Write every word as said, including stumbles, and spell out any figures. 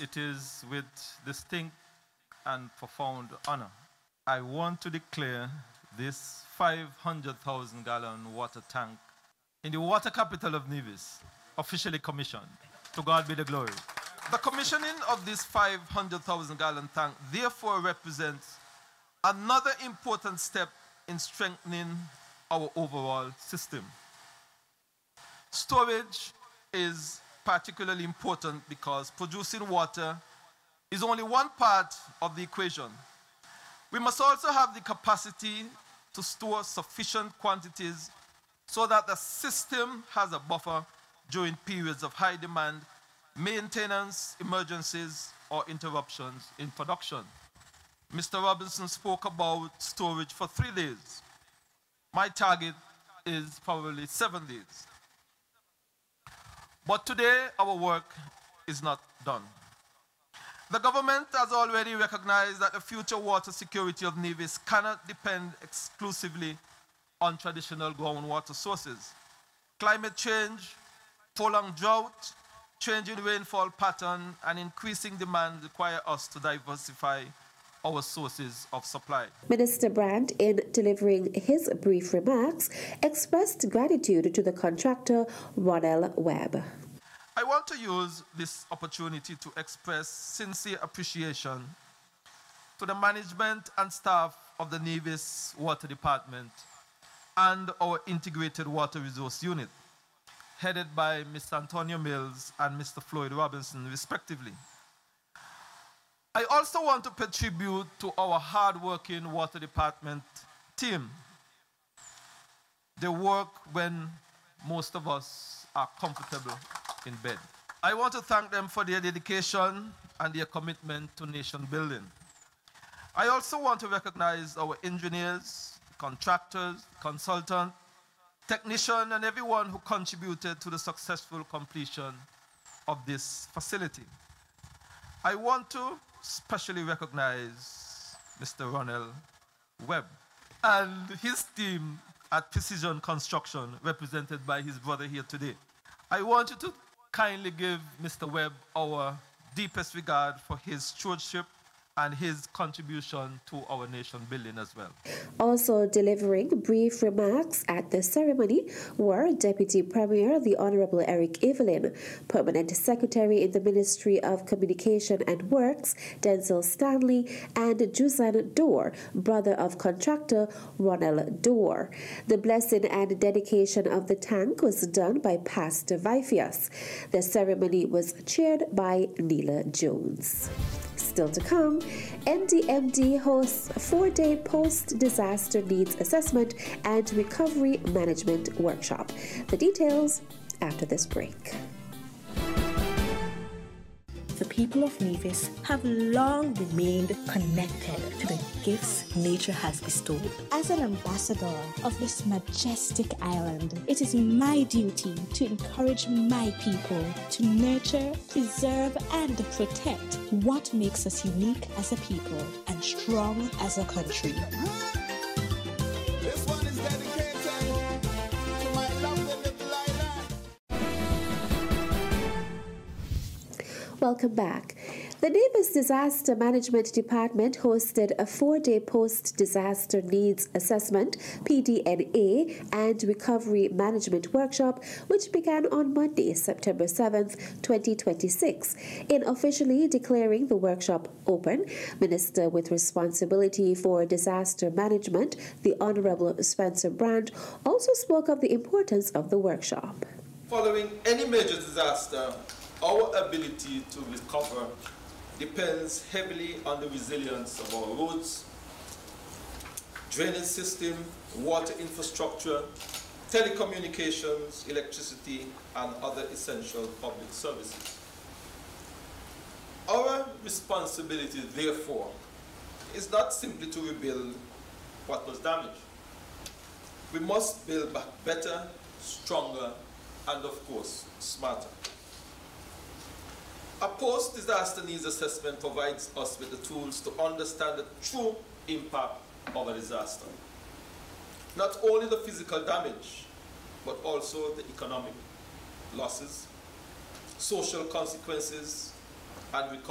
it is with distinct and profound honor I want to declare this five hundred thousand gallon water tank in the water capital of Nevis officially commissioned. To God be the glory. The commissioning of this five hundred thousand gallon tank therefore represents another important step in strengthening our overall system. Storage is particularly important because producing water is only one part of the equation. We must also have the capacity to store sufficient quantities so that the system has a buffer during periods of high demand, maintenance, emergencies, or interruptions in production. Mister Robinson spoke about storage for three days. My target is probably seven days. But today, our work is not done. The government has already recognized that the future water security of Nevis cannot depend exclusively on traditional groundwater sources. Climate change, prolonged drought, changing rainfall pattern, and increasing demand require us to diversify our sources of supply. Minister Brand, in delivering his brief remarks, expressed gratitude to the contractor Ronell Webb. I want to use this opportunity to express sincere appreciation to the management and staff of the Nevis Water Department and our Integrated Water Resource Unit, headed by Mister Antonio Mills and Mister Floyd Robinson, respectively. I also want to pay tribute to our hard-working Water Department team. They work when most of us are comfortable in bed. I want to thank them for their dedication and their commitment to nation building. I also want to recognize our engineers, contractors, consultants, technicians, and everyone who contributed to the successful completion of this facility. I want to especially recognize Mister Ronell Webb and his team at Precision Construction, represented by his brother here today. I want you to kindly give Mister Webb our deepest regard for his stewardship and his contribution to our nation building as well. Also delivering brief remarks at the ceremony were Deputy Premier, the Honorable Eric Evelyn, Permanent Secretary in the Ministry of Communication and Works, Denzel Stanley, and Juzan Dorr, brother of contractor Ronell Dorr. The blessing and dedication of the tank was done by Pastor Vifias. The ceremony was chaired by Neela Jones. Still to come, N D M D hosts a four-day post-disaster needs assessment and recovery management workshop. The details after this break. The people of Nevis have long remained connected to the gifts nature has bestowed. As an ambassador of this majestic island, it is my duty to encourage my people to nurture, preserve, and protect what makes us unique as a people and strong as a country. This one is dedicated to my lovely little island. Welcome back. The Nevis Disaster Management Department hosted a four-day post-disaster needs assessment, P D N A, and recovery management workshop, which began on Monday, September seventh, twenty twenty-six. In officially declaring the workshop open, Minister with responsibility for disaster management, the Honorable Spencer Brand, also spoke of the importance of the workshop. Following any major disaster, our ability to recover depends heavily on the resilience of our roads, drainage system, water infrastructure, telecommunications, electricity, and other essential public services. Our responsibility, therefore, is not simply to rebuild what was damaged. We must build back better, stronger, and of course, smarter. A post-disaster needs assessment provides us with the tools to understand the true impact of a disaster. Not only the physical damage, but also the economic losses, social consequences, and recovery.